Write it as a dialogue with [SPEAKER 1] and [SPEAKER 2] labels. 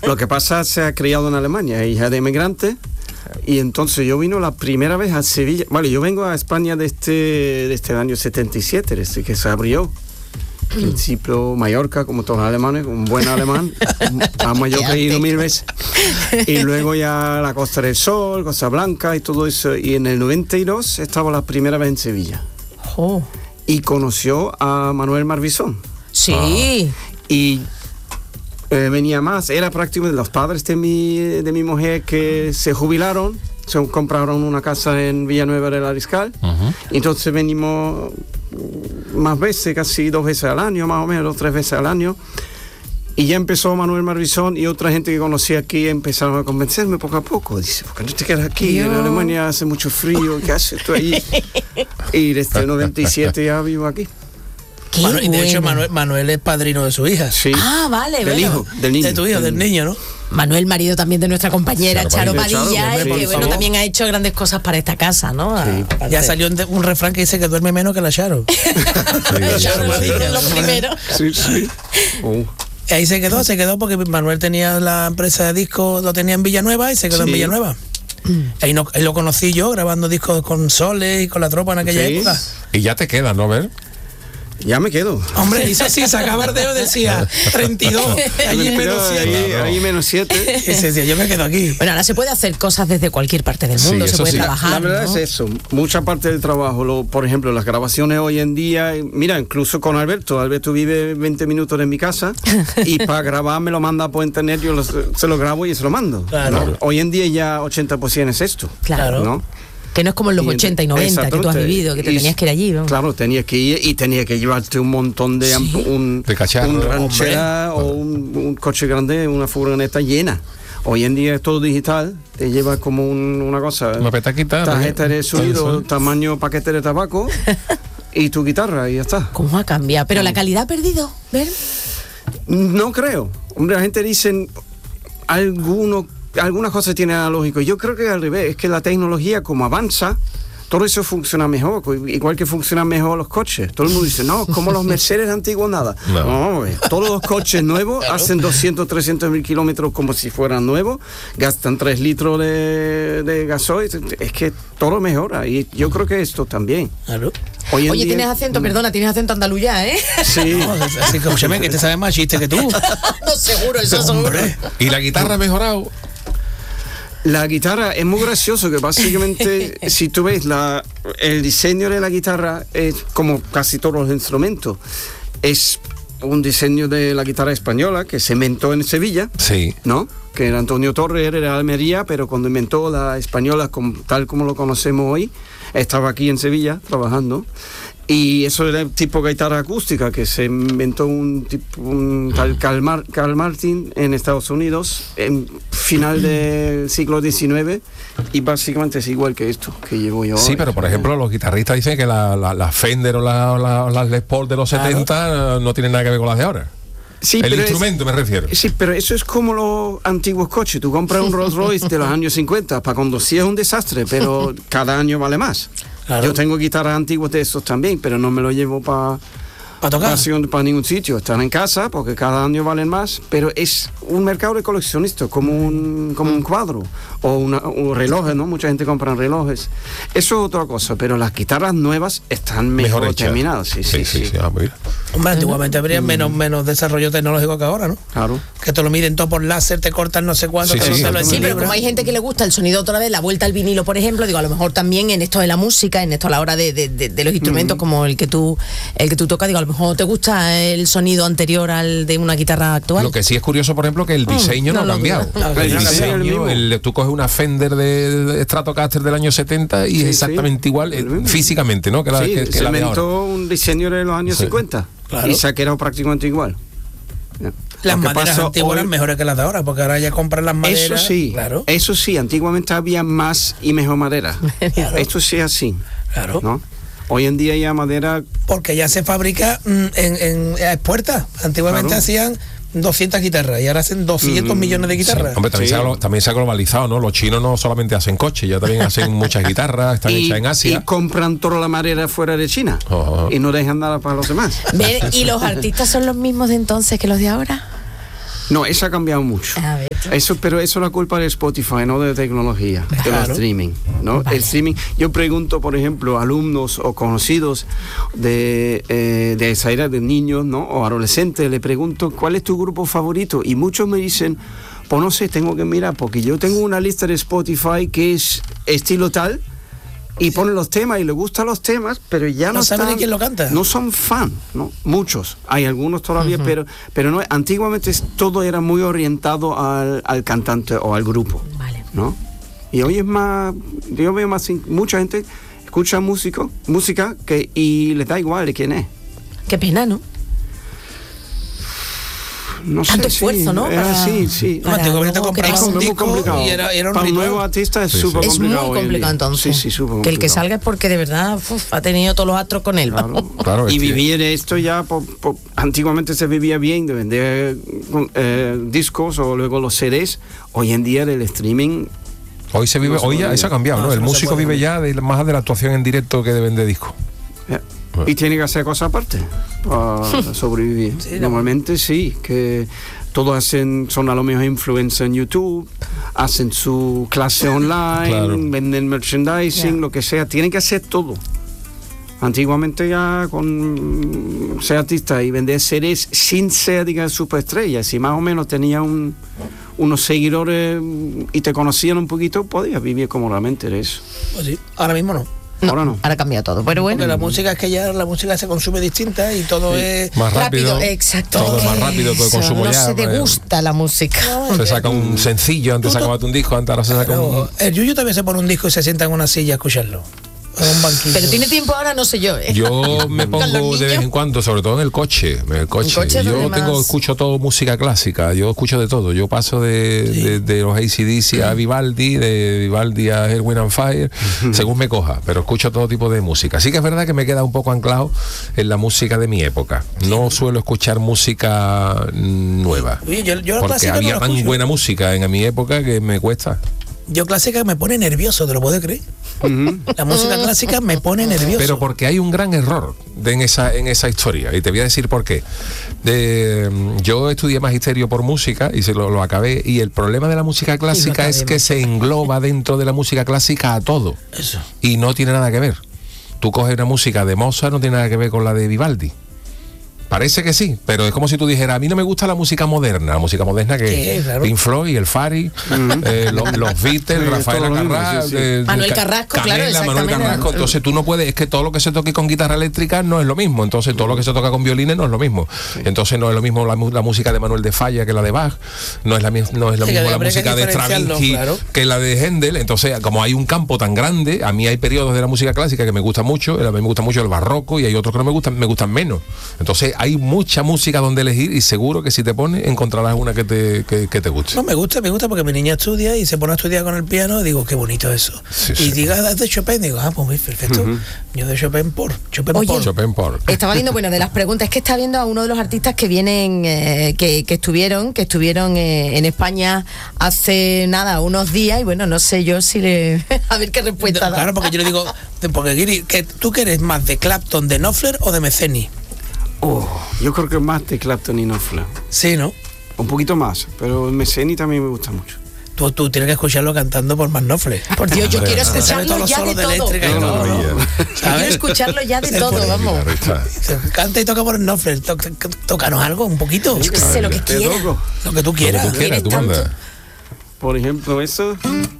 [SPEAKER 1] Lo que pasa, se ha criado en Alemania, hija de inmigrante, y entonces yo vino la primera vez a Sevilla. Vale, yo vengo a España desde el año 77, desde que se abrió. En principio Mallorca, como todos los alemanes, un buen alemán, vamos, yo he ido 1000 veces. Y luego ya la Costa del Sol, Costa Blanca y todo eso. Y en el 92 estaba la primera vez en Sevilla.
[SPEAKER 2] Oh.
[SPEAKER 1] Y conoció a Manuel Marbizón.
[SPEAKER 2] Sí.
[SPEAKER 1] Y venía más, era prácticamente los padres de mi mujer que se jubilaron, se compraron una casa en Villanueva del Mariscal. Y entonces venimos más veces, casi 2 veces al año, más o menos, 3 veces al año. Y ya empezó Manuel Marbizón y otra gente que conocí aquí empezaron a convencerme poco a poco. Dice, ¿por qué no te quedas aquí? En Alemania hace mucho frío, ¿qué haces tú ahí? Y desde el 97 ya vivo aquí.
[SPEAKER 3] Y de hecho Manuel es padrino de su hija.
[SPEAKER 1] Sí.
[SPEAKER 2] Ah, vale,
[SPEAKER 1] del hijo, del niño.
[SPEAKER 3] De tu hijo, del niño, ¿no?
[SPEAKER 2] Manuel, marido también de nuestra compañera Charo Padilla,
[SPEAKER 1] Charo,
[SPEAKER 2] que bueno, también ha hecho grandes cosas para esta casa, ¿no?
[SPEAKER 1] Sí.
[SPEAKER 3] Ya salió un refrán que dice que duerme menos que la Charo.
[SPEAKER 2] Charo Padilla, lo primero.
[SPEAKER 1] Sí.
[SPEAKER 3] Y ahí se quedó porque Manuel tenía la empresa de discos, lo tenía en Villanueva y se quedó en Villanueva. Ahí lo conocí yo grabando discos con Soles y con La Tropa en aquella época.
[SPEAKER 4] Y ya te quedas, ¿no, Ver?
[SPEAKER 1] Ya me quedo.
[SPEAKER 3] Hombre, hizo así, sacaba el dedo y decía 32, allí menos 7.
[SPEAKER 1] Ahí menos 7.
[SPEAKER 3] Y se decía, yo me quedo aquí.
[SPEAKER 2] Bueno, ahora se puede hacer cosas desde cualquier parte del mundo, se puede trabajar.
[SPEAKER 1] La verdad,
[SPEAKER 2] ¿no?
[SPEAKER 1] es eso, mucha parte del trabajo, por ejemplo, las grabaciones hoy en día, mira, incluso con Alberto vive 20 minutos de mi casa y para grabar me lo manda por internet, yo se lo grabo y se lo mando.
[SPEAKER 3] Claro.
[SPEAKER 1] ¿no? Hoy en día ya 80% es esto.
[SPEAKER 2] Claro.
[SPEAKER 1] ¿no?
[SPEAKER 2] Que no es como en los 80 y 90 que tú has vivido, que te tenías que ir allí, ¿no?
[SPEAKER 1] Claro, tenías que ir y tenías que llevarte un montón de
[SPEAKER 4] de cacharro,
[SPEAKER 1] un ranchera o un coche grande, una furgoneta llena. Hoy en día es todo digital, te llevas como una cosa,
[SPEAKER 4] una petaquita,
[SPEAKER 1] tarjeta de sonido, tamaño paquete de tabaco y tu guitarra y ya está.
[SPEAKER 2] ¿Cómo ha cambiado? Pero la calidad ha perdido, ¿ver?
[SPEAKER 1] No creo. Hombre, la gente dice algunas cosas tienen analógico. Yo creo que al revés, es que la tecnología como avanza, todo eso funciona mejor, igual que funcionan mejor los coches. Todo el mundo dice, no, como los Mercedes antiguos, nada. No, todos los coches nuevos hacen 200, 300 mil kilómetros como si fueran nuevos, gastan 3 litros de gasoil, es que todo mejora, y yo creo que esto también.
[SPEAKER 3] Claro.
[SPEAKER 2] Oye, tienes acento, tienes acento andaluz ya, ¿eh?
[SPEAKER 1] Sí.
[SPEAKER 3] No, así que, escúchame, que te sabes más chiste que tú.
[SPEAKER 2] No, seguro, eso seguro.
[SPEAKER 4] ¿Y la guitarra ha mejorado?
[SPEAKER 1] La guitarra es muy gracioso, que básicamente si tú ves el diseño de la guitarra es como casi todos los instrumentos, es un diseño de la guitarra española que se inventó en Sevilla, ¿no? Que era Antonio Torres, era de Almería, pero cuando inventó la española tal como lo conocemos hoy, estaba aquí en Sevilla trabajando. Y eso era el tipo de guitarra acústica que se inventó un tal Carl Martin en Estados Unidos en final del siglo XIX, y básicamente es igual que esto que llevo yo.
[SPEAKER 4] Sí, pero por ejemplo los guitarristas dicen que la Fender o las Les Paul de los 70 no tienen nada que ver con las de ahora.
[SPEAKER 1] Sí,
[SPEAKER 4] el instrumento me refiero.
[SPEAKER 1] Sí, pero eso es como los antiguos coches. Tú compras un Rolls Royce de los años 50, para conducir es un desastre, pero cada año vale más. Claro. Yo tengo guitarras antiguas de esos también, pero no me lo llevo para tocar, para ningún sitio. Están en casa porque cada año valen más, pero es un mercado de coleccionistas, como un cuadro o un reloj, ¿no? Mucha gente compra relojes. Eso es otra cosa, pero las guitarras nuevas están mejor terminadas. Sí.
[SPEAKER 3] Hombre, antiguamente habría menos desarrollo tecnológico que ahora, ¿no?
[SPEAKER 1] Claro.
[SPEAKER 3] Que te lo miden todo por láser, te cortan no sé cuánto,
[SPEAKER 2] pero como hay gente que le gusta el sonido otra vez, la vuelta al vinilo, por ejemplo, digo, a lo mejor también en esto de la música, en esto a la hora de los instrumentos como el que tú tocas, digo, a lo mejor te gusta el sonido anterior al de una guitarra actual.
[SPEAKER 4] Lo que sí es curioso, por ejemplo, que el diseño no ha cambiado. El diseño, tú coges una Fender de Stratocaster del año 70 y es exactamente igual físicamente, ¿no? Que la
[SPEAKER 1] se
[SPEAKER 4] la de
[SPEAKER 1] inventó
[SPEAKER 4] ahora.
[SPEAKER 1] Un diseño de los años 50 y se ha quedado prácticamente igual.
[SPEAKER 3] Las maderas antiguas eran mejores que las de ahora, porque ahora ya compran las maderas.
[SPEAKER 1] Eso sí, antiguamente había más y mejor madera. Esto sí es así.
[SPEAKER 3] Claro.
[SPEAKER 1] ¿No? Hoy en día ya madera...
[SPEAKER 3] Porque ya se fabrica a expuertas. Antiguamente hacían 200 guitarras y ahora hacen 200 millones de guitarras.
[SPEAKER 4] Sí. Hombre, también se ha globalizado, ¿no? Los chinos no solamente hacen coches, ya también hacen muchas guitarras, están hechas en Asia.
[SPEAKER 1] Y compran toda la madera fuera de China y no dejan nada para los demás.
[SPEAKER 2] ¿Y los artistas son los mismos de entonces que los de ahora?
[SPEAKER 1] No, eso ha cambiado mucho. Pero eso es la culpa de Spotify, no de tecnología, de los streaming, ¿no? Vale. El streaming, yo pregunto, por ejemplo, a alumnos o conocidos de esa edad de niños, ¿no? O adolescentes, le pregunto, ¿cuál es tu grupo favorito? Y muchos me dicen, pues no sé, tengo que mirar, porque yo tengo una lista de Spotify que es estilo tal, y ponen los temas y les gustan los temas, pero ya no
[SPEAKER 3] saben quién lo canta.
[SPEAKER 1] No son fan, ¿no? Muchos, hay algunos todavía, pero no. Antiguamente todo era muy orientado al cantante o al grupo, ¿no? Y hoy es más, yo veo más, mucha gente escucha música y les da igual de quién es.
[SPEAKER 2] Qué pena, ¿no?
[SPEAKER 1] No sé,
[SPEAKER 2] tanto esfuerzo, ¿no?
[SPEAKER 1] Sí.
[SPEAKER 3] Antiguamente comprabas un disco y era un
[SPEAKER 1] para un nuevo artista es súper complicado.
[SPEAKER 2] Es muy complicado entonces.
[SPEAKER 1] Sí, súper complicado.
[SPEAKER 2] Que el que salga es porque de verdad ha tenido todos los astros con él.
[SPEAKER 1] Claro, y vivir esto ya, antiguamente se vivía bien de vender discos o luego los CDs. Hoy en día el streaming...
[SPEAKER 4] Hoy se vive, hoy ya eso ha cambiado, ¿no? El músico vive ya más de la actuación en directo que de vender discos.
[SPEAKER 1] Y tiene que hacer cosas aparte para sobrevivir. Normalmente sí, que todos son a lo mejor influencers en YouTube, hacen su clase online, venden merchandising, lo que sea, tienen que hacer todo. Antiguamente ya con ser artista y vender series sin ser, digamos, superestrellas, si más o menos tenía unos seguidores y te conocían un poquito, podías vivir cómodamente de eso.
[SPEAKER 3] Pues sí, ahora mismo no.
[SPEAKER 2] Ahora ha cambiado todo, pero bueno.
[SPEAKER 3] Porque la música es que ya la música se consume distinta y todo es
[SPEAKER 4] más rápido.
[SPEAKER 2] Exacto.
[SPEAKER 4] Todo más rápido, todo consumo
[SPEAKER 2] no
[SPEAKER 4] ya.
[SPEAKER 2] No se degusta la música.
[SPEAKER 4] Se saca un sencillo, antes sacaba un disco, ahora se saca un...
[SPEAKER 3] El Yuyu también se pone un disco y se sienta en una silla a escucharlo. Un banquillo.
[SPEAKER 2] Pero tiene tiempo ahora, no sé yo.
[SPEAKER 4] Yo me pongo de vez en cuando, sobre todo en el coche. Yo escucho todo música clásica, yo escucho de todo. Yo paso de los AC/DC a Vivaldi, de Vivaldi a Earth, Wind and Fire, según me coja, pero escucho todo tipo de música. Sí que es verdad que me queda un poco anclado en la música de mi época. No suelo escuchar música nueva.
[SPEAKER 3] Oye, yo
[SPEAKER 4] porque había tan buena música en mi época que me cuesta.
[SPEAKER 3] Yo clásica me pone nervioso, ¿te lo puedes creer? La música clásica me pone nervioso.
[SPEAKER 4] Pero porque hay un gran error en esa historia, y te voy a decir por qué. Yo estudié magisterio por música y lo acabé, y el problema de la música clásica es que se engloba dentro de la música clásica a todo. Eso. Y no tiene nada que ver. Tú coges una música de Mozart, no tiene nada que ver con la de Vivaldi. Parece que sí, pero es como si tú dijeras, a mí no me gusta la música moderna que claro. Pink Floyd, el Fari, los Beatles, Rafael Acarrás,
[SPEAKER 2] Manuel Carrasco,
[SPEAKER 4] Canela,
[SPEAKER 2] claro,
[SPEAKER 4] Manuel Carrasco. Entonces tú no puedes, es que todo lo que se toque con guitarra eléctrica no es lo mismo, entonces todo lo que se toca con violines no es lo mismo. Entonces no es lo mismo la música de Manuel de Falla que la de Bach, no es lo mismo la música de Stravinsky que la de Händel. Entonces, como hay un campo tan grande, a mí hay periodos de la música clásica que me gustan mucho, a mí me gusta mucho el barroco, y hay otros que no me gustan menos. Entonces hay mucha música donde elegir, y seguro que si te pones encontrarás una que te guste.
[SPEAKER 3] No, me gusta porque mi niña estudia y se pone a estudiar con el piano, y digo, qué bonito eso. Y diga, de Chopin, digo, pues perfecto. Yo de Chopin por.
[SPEAKER 2] Estaba viendo, bueno, de las preguntas, es que está viendo a uno de los artistas que vienen, que estuvieron en España hace unos días, y bueno, no sé yo si le... a ver qué respuesta da.
[SPEAKER 3] Claro, porque yo le digo, porque Guiri, ¿tú que eres más de Clapton, de Knopfler o de Meceni?
[SPEAKER 1] Yo creo que más de Clapton y Knopfler.
[SPEAKER 3] Sí, ¿no?
[SPEAKER 1] Un poquito más, pero Meceni también me gusta mucho.
[SPEAKER 3] Tú tienes que escucharlo cantando por más Knopfler.
[SPEAKER 2] Por Dios, yo quiero escucharlo ya de todo. Quiero escucharlo ya de todo, vamos.
[SPEAKER 3] Canta y toca por Knopfler. Tócanos algo, un poquito.
[SPEAKER 2] Yo qué sé, lo que quiera.
[SPEAKER 3] Lo que tú quieras.
[SPEAKER 4] Tú mandas.
[SPEAKER 1] Por ejemplo, eso...